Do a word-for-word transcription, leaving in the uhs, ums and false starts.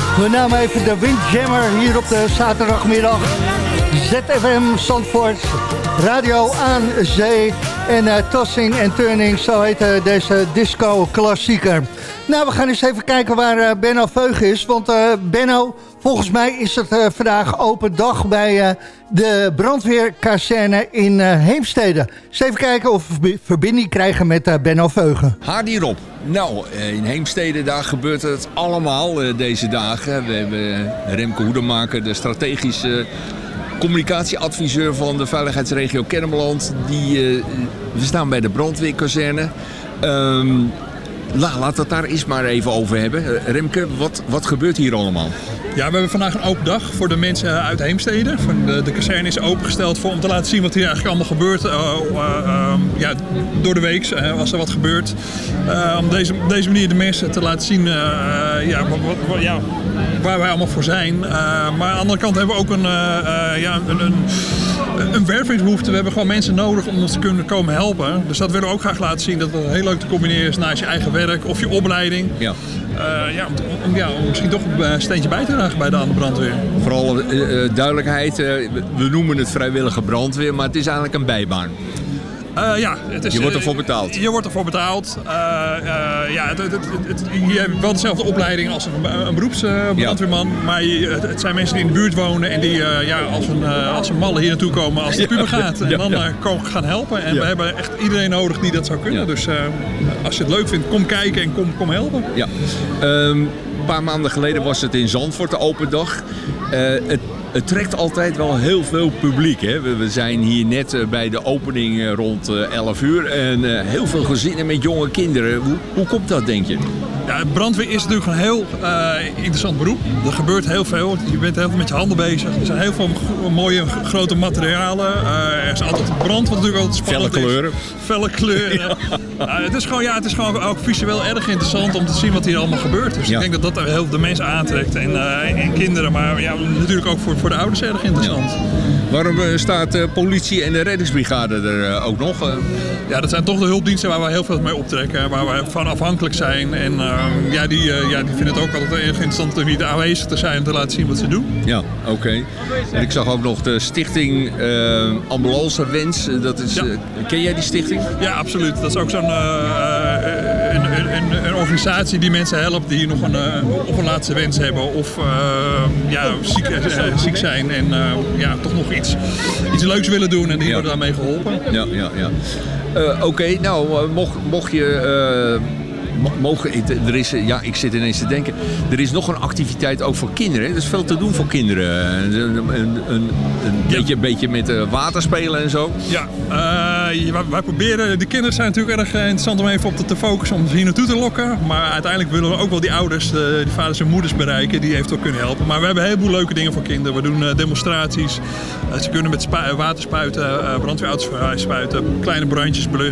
We namen even de Windjammer hier op de zaterdagmiddag. Z F M Zandvoort, radio aan zee en uh, tossing en turning, zo heet uh, deze disco-klassieker. Nou, we gaan eens even kijken waar uh, Benno Veug is, want uh, Benno, volgens mij is het uh, vandaag open dag bij uh, de brandweerkazerne in uh, Heemstede. Dus even kijken of we verbinding krijgen met uh, Benno Veugen. Hardy Rob. Nou, in Heemstede, daar gebeurt het allemaal uh, deze dagen. We hebben Remke Hoedemaker, de strategische communicatieadviseur van de veiligheidsregio Kennemerland. Die, uh, we staan bij de brandweerkazerne. Um, la, laten we het daar eens maar even over hebben. Uh, Remke, wat, wat gebeurt hier allemaal? Ja, we hebben vandaag een open dag voor de mensen uit Heemstede. De, de kazerne is opengesteld voor, om te laten zien wat hier eigenlijk allemaal gebeurt. Uh, uh, uh, ja, door de week, uh, als er wat gebeurt. Uh, om deze, op deze manier de mensen te laten zien uh, ja, wat, wat, ja, waar wij allemaal voor zijn. Uh, maar aan de andere kant hebben we ook een, uh, uh, ja, een, een, een wervingsbehoefte. We hebben gewoon mensen nodig om ons te kunnen komen helpen. Dus dat willen we ook graag laten zien. Dat het heel leuk te combineren is naast je eigen werk of je opleiding. Ja. Uh, ja, om, om, ja, om misschien toch een steentje bij te dragen bij de andere brandweer. Vooral uh, duidelijkheid, uh, we noemen het vrijwillige brandweer, maar het is eigenlijk een bijbaan. Uh, ja, het is, je wordt ervoor betaald. Je wordt ervoor betaald. Uh, uh, ja, het, het, het, het, je hebt wel dezelfde opleiding als een, een beroepsbrandweerman. Uh, ja. Maar je, het, het zijn mensen die in de buurt wonen en die uh, ja, als, een, uh, als een malle hier naartoe komen als de puber gaat. En ja, dan ja. Uh, komen gaan helpen. En ja. we hebben echt iedereen nodig die dat zou kunnen. Ja. Dus uh, als je het leuk vindt, kom kijken en kom, kom helpen. Ja. Um, een paar maanden geleden was het in Zandvoort, de open dag. Uh, het Het trekt altijd wel heel veel publiek. Hè? We, we zijn hier net uh, bij de opening uh, rond uh, elf uur. En uh, heel veel gezinnen met jonge kinderen. Hoe, hoe komt dat, denk je? Ja, brandweer is natuurlijk een heel uh, interessant beroep. Er gebeurt heel veel. Je bent heel veel met je handen bezig. Er zijn heel veel mooie grote materialen. Uh, er is altijd brand, wat natuurlijk altijd spannend Felle kleuren. is. Felle kleuren. Ja. Uh, het is gewoon, ja, het is gewoon ook visueel erg interessant om te zien wat hier allemaal gebeurt. Dus ja. ik denk dat dat heel de mensen aantrekt. En, uh, en kinderen, maar ja, natuurlijk ook voor, voor de ouders erg interessant. Ja. Waarom uh, staat de politie en de reddingsbrigade er uh, ook nog? Uh... Ja, dat zijn toch de hulpdiensten waar we heel veel mee optrekken. Waar we van afhankelijk zijn. En uh, ja, die, uh, ja, die vinden het ook altijd erg interessant om hier aanwezig te zijn en te laten zien wat ze doen. Ja, oké. Okay. En ik zag ook nog de stichting uh, Ambulance Wens. Dat is, ja. uh, ken jij die stichting? Ja, absoluut. Dat is ook zo'n uh, een, een, een organisatie die mensen helpt die nog een, uh, of een laatste wens hebben. Of uh, ja, ziek, uh, ziek zijn en uh, ja, toch nog iets, iets leuks willen doen. En die ja. worden daarmee geholpen. Ja, ja, ja. Uh, Oké, okay, nou, uh, mocht, mocht je... Uh, Mogen, er is, ja, ik zit ineens te denken, er is nog een activiteit ook voor kinderen. Er is veel te doen voor kinderen. Een, een, een, een, ja. beetje, beetje met uh, water spelen en zo. Ja, uh, wij, wij proberen, de kinderen zijn natuurlijk erg interessant om even op te, te focussen, om ze hier naartoe te lokken. Maar uiteindelijk willen we ook wel die ouders, de, die vaders en moeders bereiken, die eventueel kunnen helpen. Maar we hebben een heleboel leuke dingen voor kinderen. We doen uh, demonstraties. Uh, ze kunnen met spu- water spuiten, uh, brandweerauto's spuiten, kleine brandjes blussen.